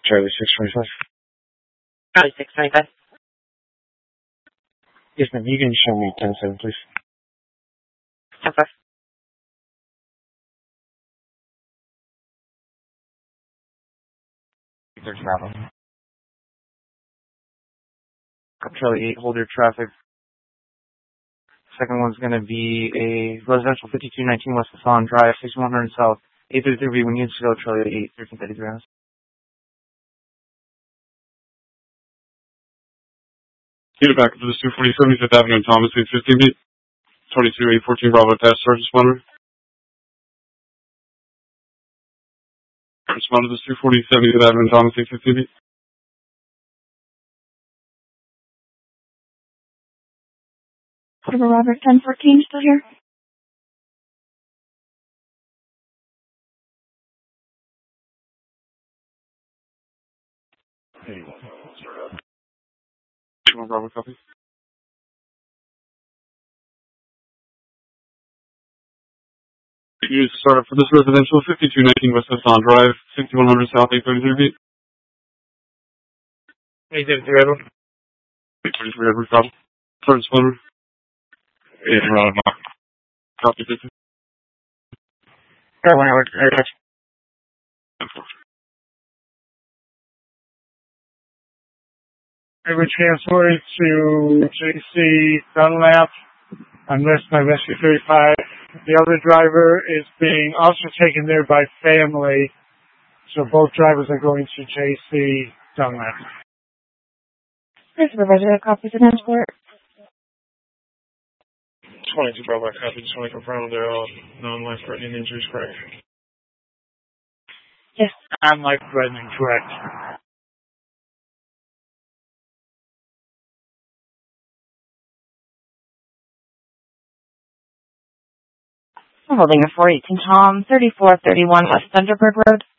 Charlie 625. Charlie 625. Yes, ma'am. You can show me 10-7, please. 10-5. There's Bravo. Charlie 8, hold your traffic. Second one's going to be a residential 5219 West Hassan Drive, 6100 South, 833B. When you need to go, Charlie 8, 1333 hours. Get it back to the 240 75th Avenue and Thomas 815 beat. 22 814 Bravo Task Force responder. Respond to the 240 75th Avenue and Thomas 815 beat. Whatever, Robert 1014 still here? Bravo copy. You to start up for this residential 5219 West Hassan Drive, 6100 South 833 beat. 833 Edward. 833 Edward copy. Third responder. 8 around knock. Copy 50. Sure, 1 hour. Touch. I would transfer it to JC Dunlap on West by Rescue 35. The other driver is being also taken there by family, so both drivers are going to JC Dunlap. Hey, Supervisor, I have copies of transport. 22 Bravo copy. Just want to confirm they're all non-life-threatening injuries, correct? Yes. Non-life-threatening, correct. I'm holding a 418 Tom, 3431 West Thunderbird Road.